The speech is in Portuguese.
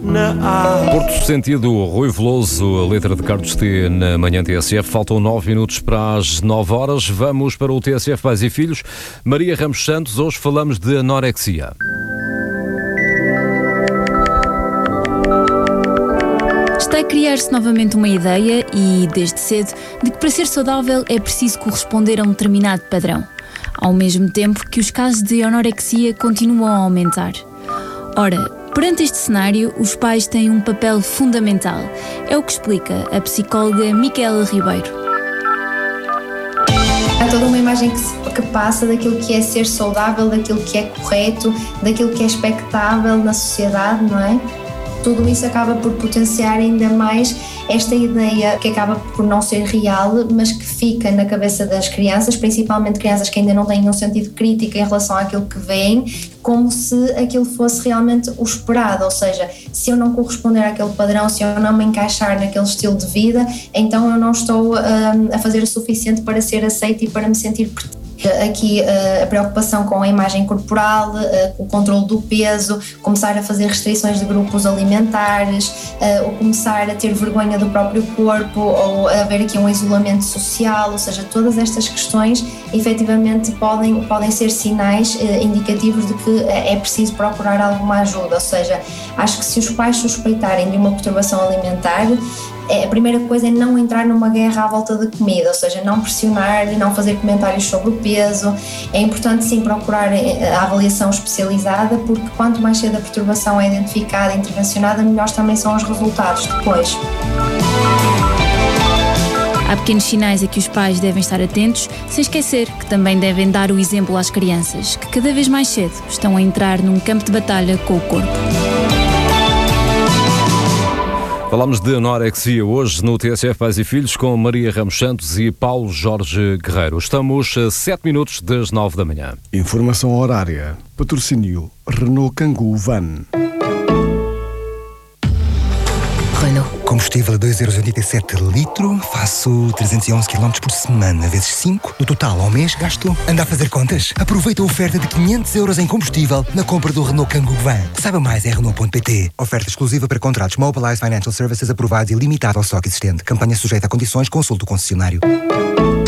Porto sentido Rui Veloso, a letra de Carlos T na manhã TSF. Faltam 9 minutos para as 9 horas. Vamos para o TSF Pais e Filhos. Maria Ramos Santos, hoje falamos de anorexia. Está a criar-se novamente uma ideia, e desde cedo, de que para ser saudável é preciso corresponder a um determinado padrão, ao mesmo tempo que os casos de anorexia continuam a aumentar. Ora, perante este cenário, os pais têm um papel fundamental. É o que explica a psicóloga Micaela Ribeiro. Há toda uma imagem que passa daquilo que é ser saudável, daquilo que é correto, daquilo que é expectável na sociedade, não é? Tudo isso acaba por potenciar ainda mais esta ideia que acaba por não ser real, mas que fica na cabeça das crianças, principalmente crianças que ainda não têm um sentido crítico em relação àquilo que veem, como se aquilo fosse realmente o esperado, ou seja, se eu não corresponder àquele padrão, se eu não me encaixar naquele estilo de vida, então eu não estou a fazer o suficiente para ser aceita e para me sentir pertencente. Aqui a preocupação com a imagem corporal, o controle do peso, começar a fazer restrições de grupos alimentares, ou começar a ter vergonha do próprio corpo, ou haver aqui um isolamento social, ou seja, todas estas questões efetivamente podem ser sinais indicativos de que é preciso procurar alguma ajuda. Ou seja, acho que se os pais suspeitarem de uma perturbação alimentar, a primeira coisa é não entrar numa guerra à volta da comida, ou seja, não pressionar, não fazer comentários sobre o peso. É importante sim procurar a avaliação especializada, porque quanto mais cedo a perturbação é identificada e intervencionada, melhores também são os resultados depois. Há pequenos sinais a que os pais devem estar atentos, sem esquecer que também devem dar o exemplo às crianças, que cada vez mais cedo estão a entrar num campo de batalha com o corpo. Falamos de anorexia hoje no TSF Pais e Filhos com Maria Ramos Santos e Paulo Jorge Guerreiro. Estamos a 7 minutos das 9 da manhã. Informação horária. Patrocínio Renault Kangoo Van. Renault. Combustível a 2,87 € litro, faço 311 km por semana, vezes 5. No total, ao mês, gasto. Anda a fazer contas? Aproveita a oferta de 500 € em combustível na compra do Renault Kangoo Van. Saiba mais em Renault.pt. Oferta exclusiva para contratos Mobilize Financial Services aprovados e limitada ao estoque existente. Campanha sujeita a condições, consulte o concessionário.